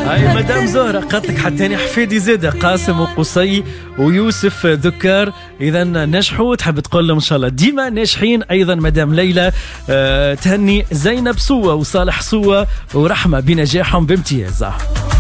هاي مدام زهرة قالت لك حتى أنا حفيدي زيادة قاسم وقصي ويوسف ذكار، إذا نجحوا. تحب تقول لهم إن شاء الله ديما ناجحين. أيضا مدام ليلى تهني زينب صوة وصالح صوة ورحمة بنجاحهم بامتياز.